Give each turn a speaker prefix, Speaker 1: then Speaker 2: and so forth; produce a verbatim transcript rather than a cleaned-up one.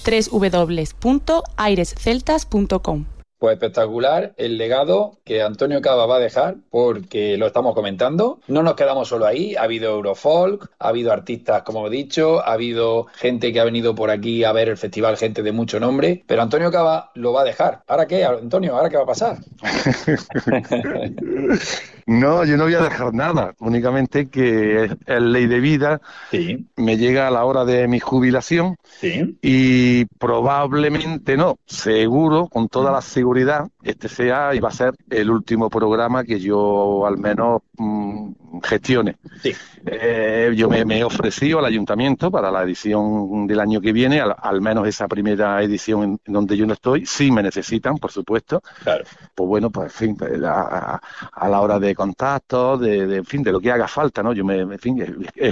Speaker 1: doble u doble u doble u punto aires celtas punto com.
Speaker 2: Pues espectacular el legado que Antonio Cava va a dejar, porque lo estamos comentando. No nos quedamos solo ahí, ha habido Eurofolk, ha habido artistas, como he dicho, ha habido gente que ha venido por aquí a ver el festival, gente de mucho nombre, pero Antonio Cava lo va a dejar. ¿Ahora qué, Antonio? ¿Ahora qué va a pasar?
Speaker 3: No, yo no voy a dejar nada, únicamente que es, es ley de vida.
Speaker 2: Sí.
Speaker 3: Me llega a la hora de mi jubilación.
Speaker 2: Sí.
Speaker 3: Y probablemente no, seguro, con toda la seguridad, este sea y va a ser el último programa que yo al menos mmm, gestione.
Speaker 2: Sí.
Speaker 3: Eh, yo me, me he ofrecido al ayuntamiento para la edición del año que viene, al, al menos esa primera edición en, en donde yo no estoy, sí me necesitan, por supuesto.
Speaker 2: Claro.
Speaker 3: Pues bueno, pues en fin, a, a la hora de contactos, de, de, en fin, de lo que haga falta, ¿no? Yo me, en fin,